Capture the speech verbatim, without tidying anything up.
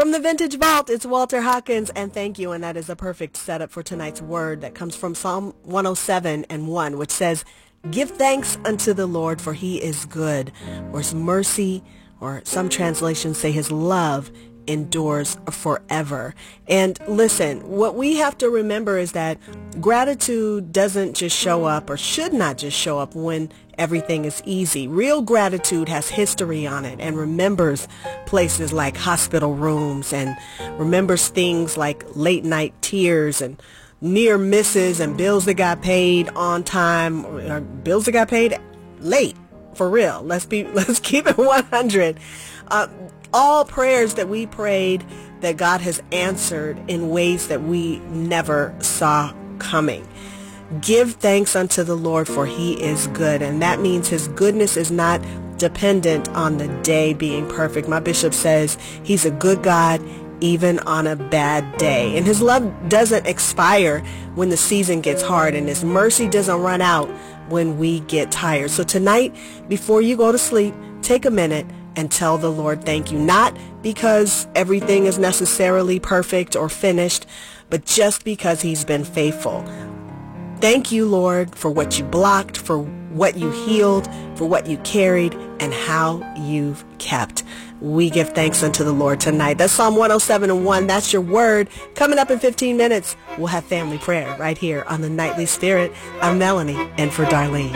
From the Vintage Vault, it's Walter Hawkins, and thank you. And that is a perfect setup for tonight's word that comes from Psalm one oh seven and one, which says, "Give thanks unto the Lord, for he is good," or his mercy, or some translations say his love endures forever. And listen, what we have to remember is that gratitude doesn't just show up, or should not just show up, when everything is easy. Real gratitude has history on it and remembers places like hospital rooms, and remembers things like late night tears and near misses and bills that got paid on time, or bills that got paid late. For real, let's be let's keep it one hundred. Uh, all prayers that we prayed that God has answered in ways that we never saw coming. Give thanks unto the Lord, for he is good. And that means his goodness is not dependent on the day being perfect. My bishop says he's a good God even on a bad day. And his love doesn't expire when the season gets hard, and his mercy doesn't run out when we get tired. So tonight, before you go to sleep, take a minute and tell the Lord thank you. Not because everything is necessarily perfect or finished, but just because he's been faithful. Thank you, Lord, for what you blocked, for what you healed, for what you carried, and how you've kept. We give thanks unto the Lord tonight. That's Psalm one oh seven and one. That's your word. Coming up in fifteen minutes, we'll have family prayer right here on the Nightly Spirit. I'm Melanie, and for Darlene.